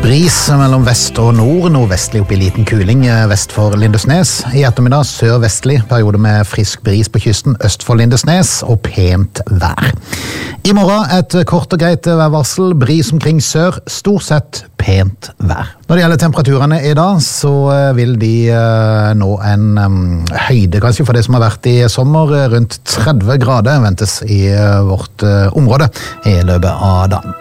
Bris mellom vest og nord, nordvestlig opp i liten kuling vest for Lindesnes. I ettermiddag sør-vestlig, periode med frisk bris på kysten øst for Lindesnes og pent vær. I morgen et kort og greit værvarsel, bris omkring sør, stort sett pent vær. Når det gjelder temperaturene i dag, så vil de nå en høyde kanskje for det som har vært i sommer. Rundt 30 grader ventes i vårt område i løpet av dagen.